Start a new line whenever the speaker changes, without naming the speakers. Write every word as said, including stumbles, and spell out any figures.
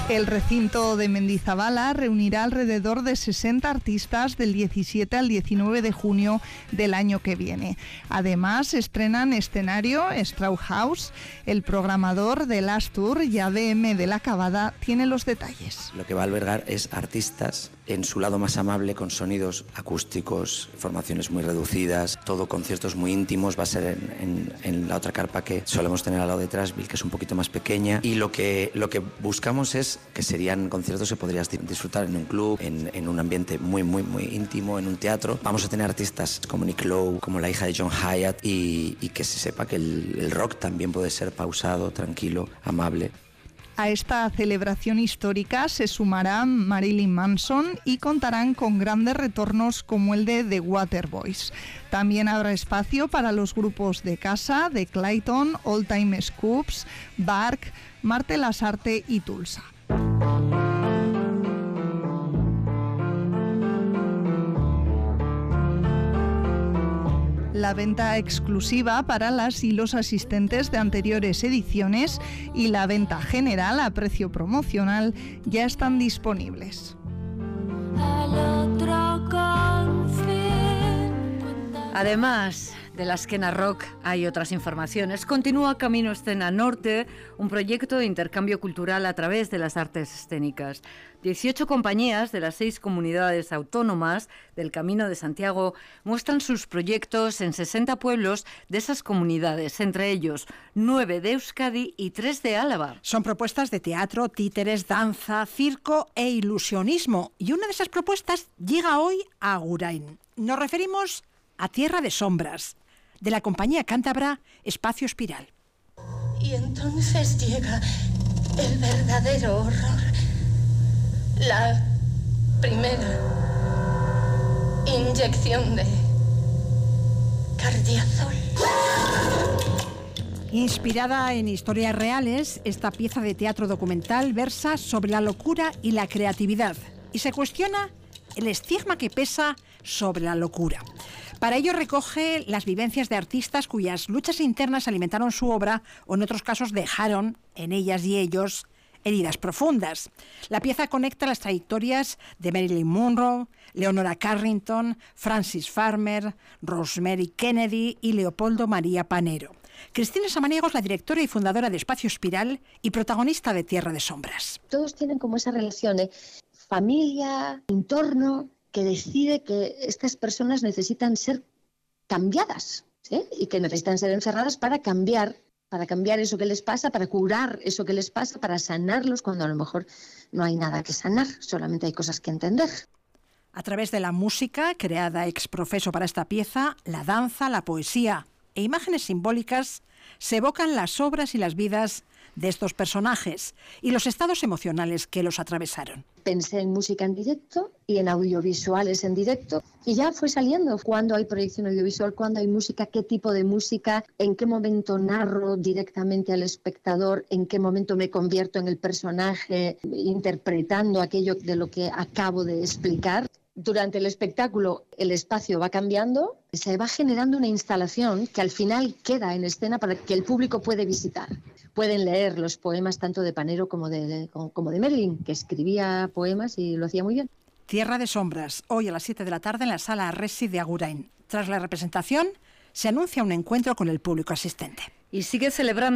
El recinto de Mendizabala reunirá alrededor de sesenta artistas del diecisiete al diecinueve de junio del año que viene. Además, estrenan escenario Strauhaus. El programador del Astur y A D M de la Cavada tiene los detalles.
Lo que va a albergar es artistas en su lado más amable, con sonidos acústicos, formaciones muy reducidas, todo conciertos muy íntimos. Va a ser en, en, en la otra carpa que solemos tener al lado de Trashville, que es un poquito más pequeña. Y lo que, lo que buscamos es que serían conciertos que podrías disfrutar en un club, en, en un ambiente muy, muy, muy íntimo, en un teatro. Vamos a tener artistas como Nick Lowe, como la hija de John Hyatt, y, y que se sepa que el, el rock también puede ser pausado, tranquilo, amable.
A esta celebración histórica se sumará Marilyn Manson y contarán con grandes retornos como el de The Waterboys. También habrá espacio para los grupos de casa, de Clayton, All Time Scoops, Bark, Marte Lasarte y Tulsa. La venta exclusiva para las y los asistentes de anteriores ediciones y la venta general a precio promocional ya están disponibles.
Además de la Esquena Rock hay otras informaciones. Continúa Camino Escena Norte, un proyecto de intercambio cultural a través de las artes escénicas. dieciocho compañías de las seis comunidades autónomas del Camino de Santiago muestran sus proyectos en sesenta pueblos de esas comunidades, entre ellos nueve de Euskadi y tres de Álava.
Son propuestas de teatro, títeres, danza, circo e ilusionismo. Y una de esas propuestas llega hoy a Agurain. Nos referimos a Tierra de Sombras, de la compañía cántabra Espacio Espiral.
Y entonces llega el verdadero horror. La primera inyección de cardiazol.
Inspirada en historias reales, esta pieza de teatro documental versa sobre la locura y la creatividad y se cuestiona el estigma que pesa sobre la locura. Para ello recoge las vivencias de artistas cuyas luchas internas alimentaron su obra o en otros casos dejaron en ellas y ellos heridas profundas. La pieza conecta las trayectorias de Marilyn Monroe, Leonora Carrington, Francis Farmer, Rosemary Kennedy y Leopoldo María Panero. Cristina Samaniego es la directora y fundadora de Espacio Espiral y protagonista de Tierra de Sombras.
Todos tienen como esa relación de familia, entorno, que decide que estas personas necesitan ser cambiadas, ¿sí? Y que necesitan ser encerradas para cambiar, para cambiar eso que les pasa, para curar eso que les pasa, para sanarlos cuando a lo mejor no hay nada que sanar, solamente hay cosas que entender.
A través de la música, creada ex profeso para esta pieza, la danza, la poesía e imágenes simbólicas, se evocan las obras y las vidas de estos personajes y los estados emocionales que los atravesaron.
Pensé en música en directo y en audiovisuales en directo y ya fue saliendo cuándo hay proyección audiovisual, cuándo hay música, qué tipo de música, en qué momento narro directamente al espectador, en qué momento me convierto en el personaje interpretando aquello de lo que acabo de explicar. Durante el espectáculo el espacio va cambiando, se va generando una instalación que al final queda en escena para que el público puede visitar. Pueden leer los poemas tanto de Panero como de, como de Marilyn, que escribía poemas y lo hacía muy bien.
Tierra de Sombras, hoy a las siete de la tarde en la sala Resi de Agurain. Tras la representación, se anuncia un encuentro con el público asistente.
Y sigue celebrando